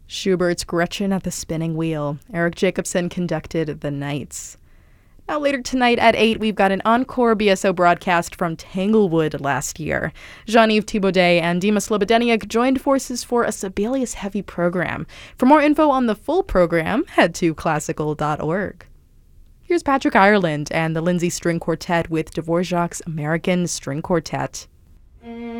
Schubert's Gretchen at the Spinning Wheel. Eric Jacobson conducted The Knights. Now later tonight at 8, we've got an encore BSO broadcast from Tanglewood last year. Jean-Yves Thibaudet and Dima Slobodeniuk joined forces for a Sibelius-heavy program. For more info on the full program, head to classical.org. Here's Patrick Ireland and the Lindsay String Quartet with Dvorak's American String Quartet.